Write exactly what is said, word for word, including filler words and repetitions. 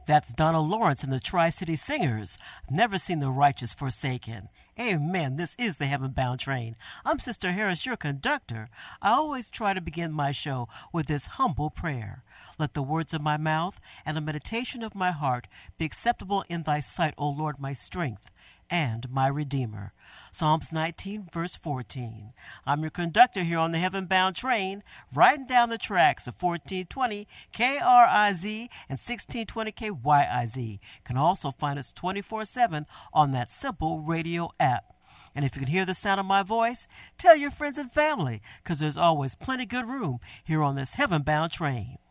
That's Donna Lawrence and the Tri-City Singers. Never seen the righteous forsaken. Amen. This is the Heaven Bound Train. I'm Sister Harris, your conductor. I always try to begin my show with this humble prayer. Let the words of my mouth and the meditation of my heart be acceptable in thy sight, O Lord, my strength and my Redeemer. Psalms nineteen, verse fourteen. I'm your conductor here on the Heaven Bound Train, riding down the tracks of fourteen twenty K R I Z and sixteen twenty K Y I Z. Can also find us twenty-four seven on that simple radio app. And if you can hear the sound of my voice, tell your friends and family, because there's always plenty good room here on this Heaven Bound Train.